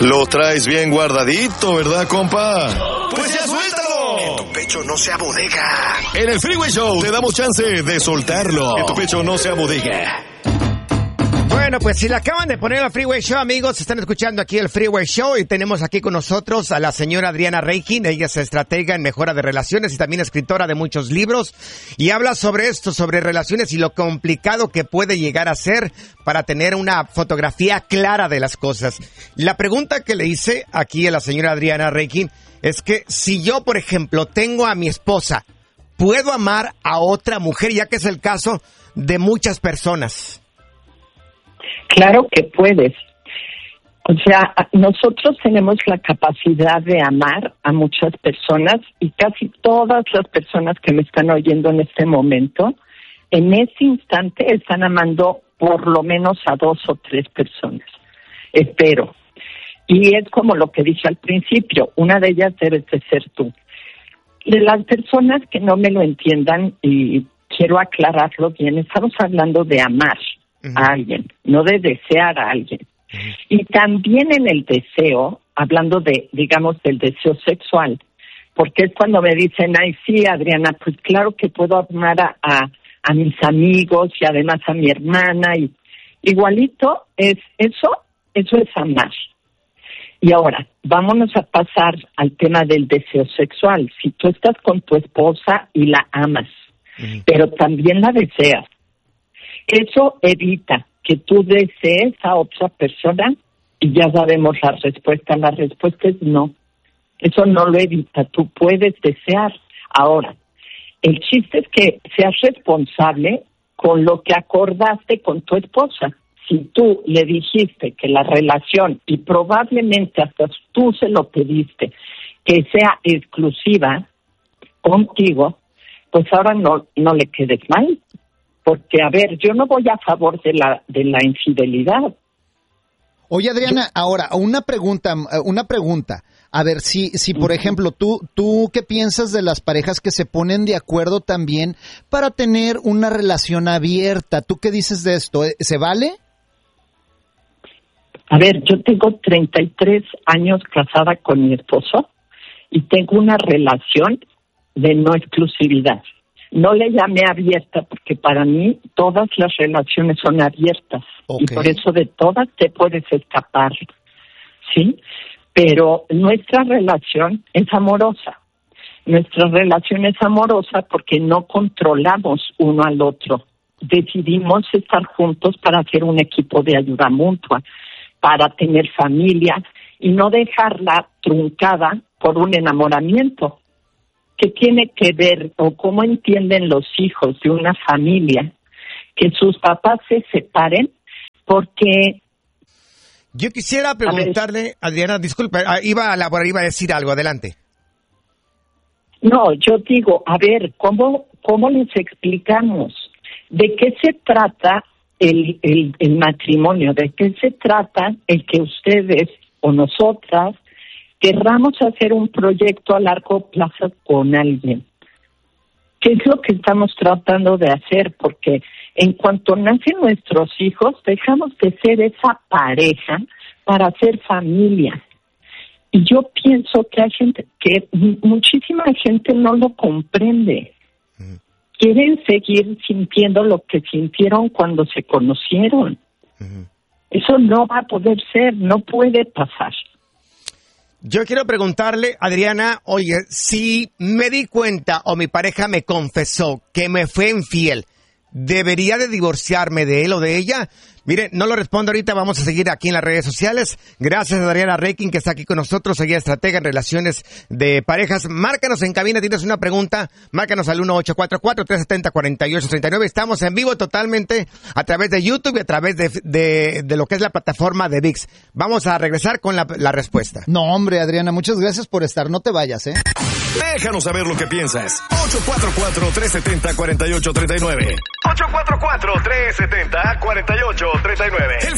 Lo traes bien guardadito, ¿verdad, compa? ¡Pues ya suéltalo! En tu pecho no sea bodega. En el Freeway Show te damos chance de soltarlo. En tu pecho no sea bodega. Bueno, pues si le acaban de poner al Freeway Show, amigos, están escuchando aquí el Freeway Show y tenemos aquí con nosotros a la señora Adriana Reikin. Ella es estratega en mejora de relaciones y también escritora de muchos libros y habla sobre esto, sobre relaciones y lo complicado que puede llegar a ser para tener una fotografía clara de las cosas. La pregunta que le hice aquí a la señora Adriana Reikin es que si yo, por ejemplo, tengo a mi esposa, ¿puedo amar a otra mujer? Ya que es el caso de muchas personas. Claro que puedes. O sea, nosotros tenemos la capacidad de amar a muchas personas y casi todas las personas que me están oyendo en este momento, en este instante están amando por lo menos a 2 o 3 personas. Espero. Y es como lo que dije al principio, una de ellas debes de ser tú. De las personas que no me lo entiendan, y quiero aclararlo bien, estamos hablando de amar a alguien, no de desear a alguien. Y también en el deseo, hablando de, digamos, del deseo sexual, porque es cuando me dicen, ay, sí, Adriana, pues claro que puedo amar a mis amigos y además a mi hermana, y igualito, eso es amar. Y ahora, vámonos a pasar al tema del deseo sexual. Si tú estás con tu esposa y la amas, pero también la deseas, eso evita que tú desees a otra persona y ya sabemos la respuesta. La respuesta es no. Eso no lo evita. Tú puedes desear. Ahora, el chiste es que seas responsable con lo que acordaste con tu esposa. Si tú le dijiste que la relación, y probablemente hasta tú se lo pediste, que sea exclusiva contigo, pues ahora no le quedes mal. Porque, a ver, yo no voy a favor de la infidelidad. Oye, Adriana, ahora, una pregunta. A ver, si por ejemplo, tú ¿qué piensas de las parejas que se ponen de acuerdo también para tener una relación abierta? ¿Tú qué dices de esto? ¿Se vale? A ver, yo tengo 33 años casada con mi esposo y tengo una relación de no exclusividad. No le llamé abierta porque para mí todas las relaciones son abiertas. Okay. Y por eso de todas te puedes escapar, ¿sí? Pero nuestra relación es amorosa. Nuestra relación es amorosa porque no controlamos uno al otro. Decidimos estar juntos para hacer un equipo de ayuda mutua, para tener familia y no dejarla truncada por un enamoramiento. ¿Qué tiene que ver o cómo entienden los hijos de una familia que sus papás se separen? Porque... Yo quisiera preguntarle, Adriana, disculpe, iba a decir algo, adelante. No, yo digo, a ver, ¿cómo les explicamos? ¿De qué se trata el matrimonio? ¿De qué se trata el que ustedes o nosotras querramos hacer un proyecto a largo plazo con alguien? ¿Qué es lo que estamos tratando de hacer? Porque en cuanto nacen nuestros hijos, dejamos de ser esa pareja para hacer familia. Y yo pienso que hay gente, que muchísima gente no lo comprende. Quieren seguir sintiendo lo que sintieron cuando se conocieron. Eso no va a poder ser, no puede pasar. Yo quiero preguntarle, Adriana, oye, si me di cuenta o mi pareja me confesó que me fue infiel, ¿debería de divorciarme de él o de ella? Mire, no lo respondo ahorita, vamos a seguir aquí en las redes sociales. Gracias a Adriana Reikin, que está aquí con nosotros, ella es estratega en relaciones de parejas. Márcanos en cabina, tienes una pregunta, márcanos al 1-844-370-4839. Estamos en vivo totalmente a través de YouTube y a través de lo que es la plataforma de ViX. Vamos a regresar con la respuesta. No, hombre, Adriana, muchas gracias por estar, no te vayas, ¿eh? Déjanos saber lo que piensas. 844-370-4839. 844-370-4839.